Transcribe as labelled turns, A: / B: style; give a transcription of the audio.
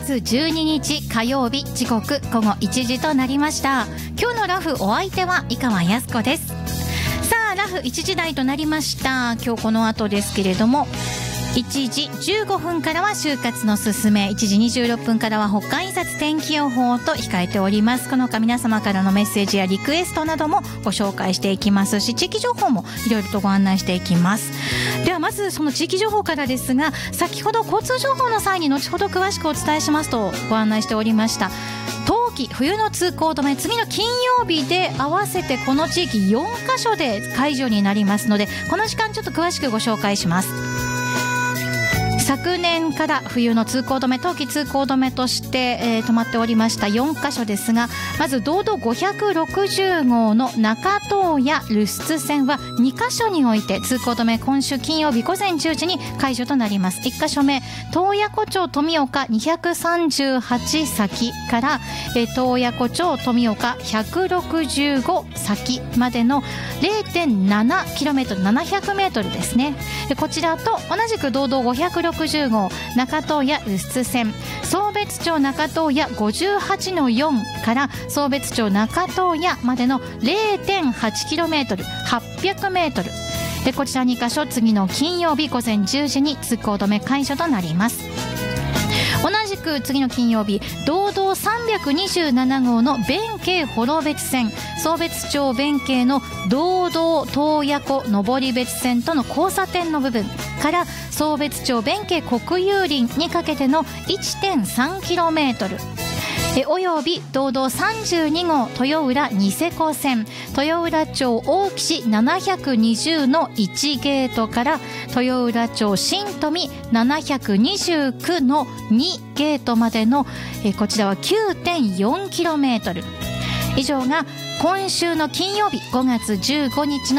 A: 月12日火曜日、時刻午後1時となりました。今日のラフお相手は井川靖子です。さあ、ラフ1時台となりました。今日この後ですけれども、1時15分からは就活のすすめ、1時26分からは北海札天気予報と控えております。この他皆様からのメッセージやリクエストなどもご紹介していきますし、地域情報もいろいろとご案内していきます。ではまずその地域情報からですが、先ほど交通情報の際に後ほど詳しくお伝えしますとご案内しておりました冬季冬の通行止め、次の金曜日で合わせてこの地域4カ所で解除になりますので、この時間ちょっと詳しくご紹介します。昨年から冬の通行止め、冬季通行止めとして、止まっておりました4カ所ですが、まず道道560号の中東谷留守線は2カ所において通行止め、今週金曜日午前10時に解除となります。1カ所目、洞爺湖町富岡238先から、洞爺湖町富岡165先までの 0.7km、 700m ですね。でこちらと同じく道道560号中東谷留守線、壮別町中東谷 58-4 から壮別町中東谷までの 0.8km、 800m で、こちら2カ所次の金曜日午前10時に通行止め解除となります。同じく次の金曜日、道道327号の弁慶幌別線、壮別町弁慶の道道洞爺湖登別線との交差点の部分から壮別町弁慶国有林にかけての 1.3km、および道道32号豊浦ニセコ線、豊浦町大岸720の1ゲートから豊浦町新富729の2ゲートまでの、こちらは 9.4km。 以上が今週の金曜日5月15日の